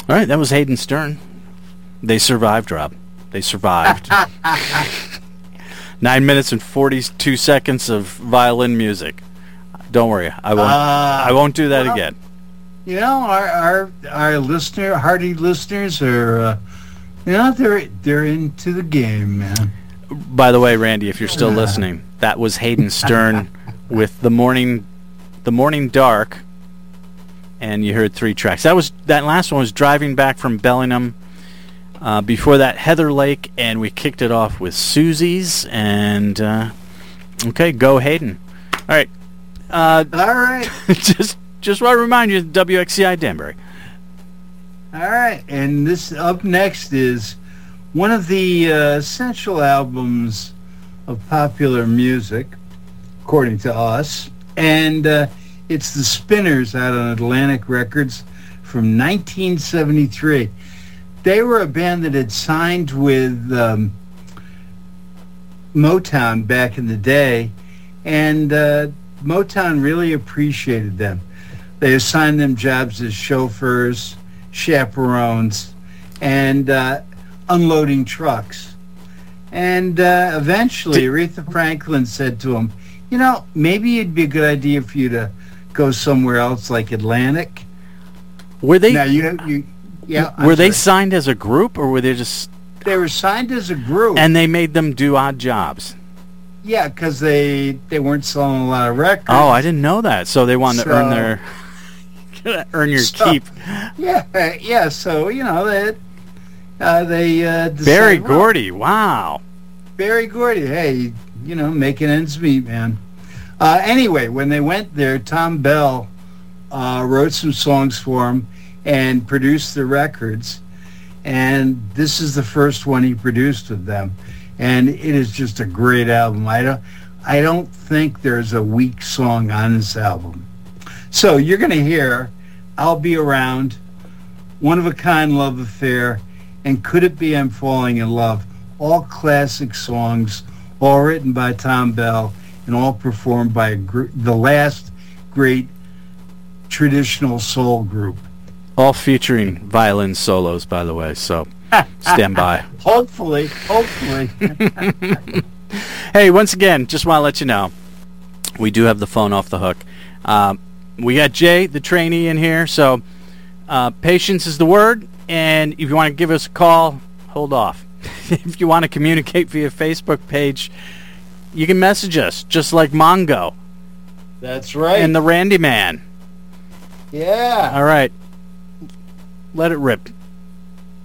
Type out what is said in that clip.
All right, that was Hayden Stern. They survived, Rob. They survived. 9 minutes and 42 seconds of violin music. Don't worry, I won't. I won't do that again. You know, our hardy listeners are, they're into the game, man. By the way, Randy, if you're still listening, that was Hayden Stern with the morning dark, and you heard 3 tracks. That last one was Driving Back from Bellingham. Before that, Heather Lake, and we kicked it off with Susie's. And okay, go Hayden. All right. All right. just want to remind you, WXCI Danbury. All right, and this up next is one of the essential albums of popular music, according to us, and it's the Spinners out on Atlantic Records from 1973. They were a band that had signed with Motown back in the day, and Motown really appreciated them. They assigned them jobs as chauffeurs, chaperones, and unloading trucks. And eventually, Aretha Franklin said to him, you know, maybe it'd be a good idea for you to go somewhere else like Atlantic. Were they? Now, were they signed as a group, or were they just... They were signed as a group. And they made them do odd jobs? Yeah, because they weren't selling a lot of records. Oh, I didn't know that. So they wanted to earn their... earn your keep. Yeah, so, you know, they decided, Berry Gordy, wow. Berry Gordy, hey, you know, making ends meet, man. Anyway, when they went there, Tom Bell wrote some songs for him and produced the records. And this is the first one he produced with them. And it is just a great album. I don't think there's a weak song on this album. So you're going to hear I'll Be Around, One of a Kind Love Affair, and Could It Be I'm Falling in Love. All classic songs, all written by Tom Bell, and all performed by the last great traditional soul group. All featuring violin solos, by the way, so stand by. Hopefully. Hey, once again, just want to let you know, we do have the phone off the hook. We got Jay, the trainee, in here, so patience is the word, and if you want to give us a call, hold off. If you want to communicate via Facebook page, you can message us, just like Mongo. That's right. And the Randy Man. Yeah. All right. Let it rip.